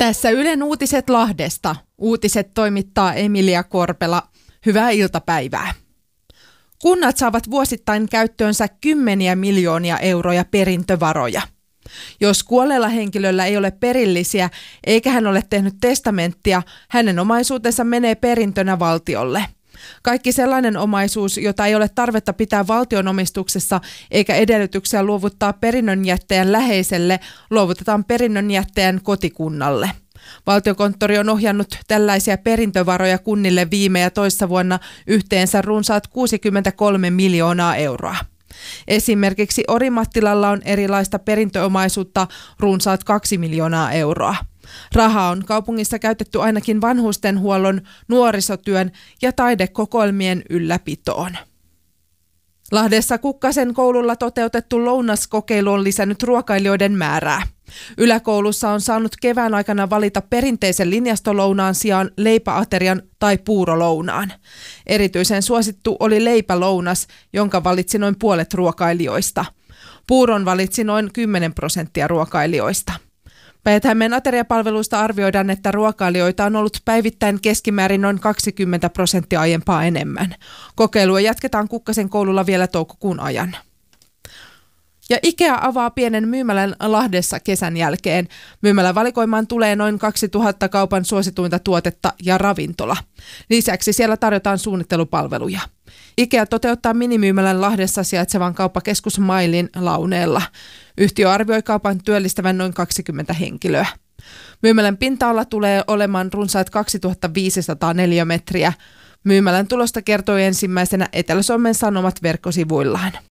Tässä Ylen uutiset Lahdesta. Uutiset toimittaa Emilia Korpela. Hyvää iltapäivää. Kunnat saavat vuosittain käyttöönsä kymmeniä miljoonia euroja perintövaroja. Jos kuolleella henkilöllä ei ole perillisiä eikä hän ole tehnyt testamenttia, hänen omaisuutensa menee perintönä valtiolle. Kaikki sellainen omaisuus, jota ei ole tarvetta pitää valtion omistuksessa eikä edellytyksiä luovuttaa perinnönjättäjän läheiselle, luovutetaan perinnönjättäjän kotikunnalle. Valtiokonttori on ohjannut tällaisia perintövaroja kunnille viime ja toissa vuonna yhteensä runsaat 63 miljoonaa euroa. Esimerkiksi Orimattilalla on erilaista perintöomaisuutta runsaat 2 miljoonaa euroa. Rahaa on kaupungissa käytetty ainakin vanhustenhuollon, nuorisotyön ja taidekokoelmien ylläpitoon. Lahdessa Kukkasen koululla toteutettu lounaskokeilu on lisännyt ruokailijoiden määrää. Yläkoulussa on saanut kevään aikana valita perinteisen linjastolounaan sijaan leipäaterian tai puurolounaan. Erityisen suosittu oli leipälounas, jonka valitsi noin puolet ruokailijoista. Puuron valitsi noin 10% ruokailijoista. Päijät-Hämeen ateriapalveluista arvioidaan, että ruokailijoita on ollut päivittäin keskimäärin noin 20% aiempaa enemmän. Kokeilua jatketaan Kukkasen koululla vielä toukokuun ajan. Ja IKEA avaa pienen myymälän Lahdessa kesän jälkeen. Myymälän valikoimaan tulee noin 2000 kaupan suosituinta tuotetta ja ravintola. Lisäksi siellä tarjotaan suunnittelupalveluja. IKEA toteuttaa minimyymälän Lahdessa sijaitsevan kauppakeskus Mailin launeella. Yhtiö arvioi kaupan työllistävän noin 20 henkilöä. Myymälän pinta-ala tulee olemaan runsaat 2500 neliömetriä. Myymälän tulosta kertoi ensimmäisenä Etelä-Suomen Sanomat verkkosivuillaan.